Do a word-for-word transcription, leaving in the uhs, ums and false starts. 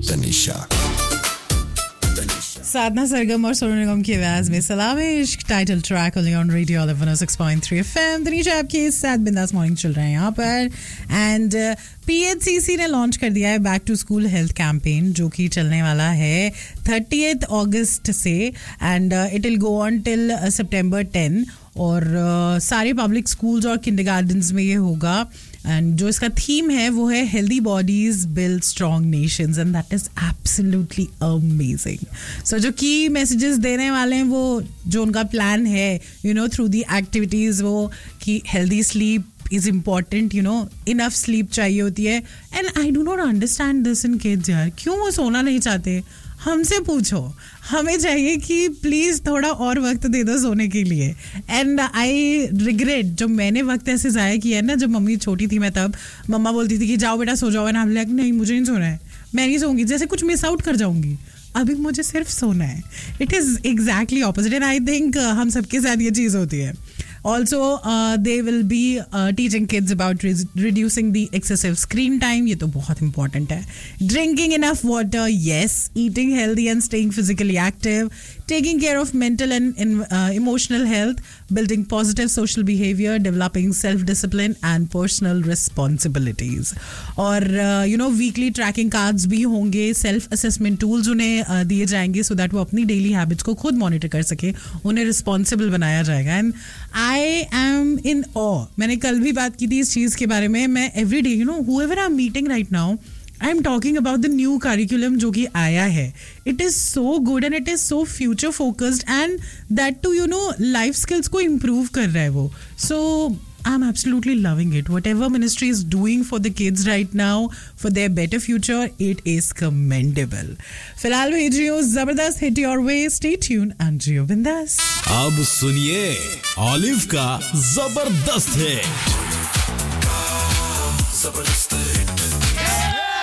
तनिषा साधना सरगम और सोनू निगम की आवाज में सलाम इश्क title track only on radio one O six point three FM. Tanisha आपके साथ बिंदास मॉर्निंग चल रहे हैं यहाँ पर एंड पीएचसीसी ने लॉन्च कर दिया है back to school health campaign जो कि चलने वाला है थर्टियथ अगस्त से and it will go on till September ten और uh, सारे पब्लिक स्कूल्स और किंडरगार्टन्स में ये होगा एंड जो इसका थीम है वो है healthy bodies build strong Nations and that is absolutely amazing. सो जो की मैसेजेस देने वाले हैं वो जो उनका प्लान है you know through the activities वो कि healthy sleep is important, you know enough sleep चाहिए होती है and I do not understand this in kids यार, क्यों वो सोना नहीं चाहते? हमसे पूछो, हमें चाहिए कि प्लीज़ थोड़ा और वक्त दे दो सोने के लिए। एंड आई रिग्रेट जो मैंने वक्त ऐसे ज़ाया किया है ना, जब मम्मी छोटी थी मैं तब मम्मा बोलती थी कि जाओ बेटा सो जाओ, एंड हम लाइक नहीं मुझे नहीं सोना है, मैं नहीं सोऊंगी, जैसे कुछ मिस आउट कर जाऊंगी। अभी मुझे सिर्फ सोना है। It is exactly opposite and I think हम सबके साथ ये चीज़ होती है। Also, uh, they will be uh, teaching kids about re- reducing the excessive screen time. ये तो बहुत important है. Drinking enough water, yes. Eating healthy and staying physically active. Taking care of mental and in, uh, emotional health. Building positive social behavior. Developing self-discipline and personal responsibilities. और uh, you know weekly tracking cards भी होंगे. Self-assessment tools उन्हें uh, दिए जाएंगे so that वो अपनी daily habits को खुद monitor कर सके. उन्हें responsible बनाया जाएगा. And I am in awe. मैंने कल भी बात की थी इस चीज़ के बारे में. मैं every day, you know, whoever I'm meeting right now, I'm talking about the new curriculum जो कि आया है. It is so good and it is so future focused and that too, you know, life skills को improve कर रहा है वो. So I'm absolutely loving it. Whatever ministry is doing for the kids right now, for their better future, it is commendable. फिलहाल भेज रही हूँ जबरदस्त hit your way. Stay tuned and जियो बिंदास. अब सुनिए ऑलिव का जबरदस्त है.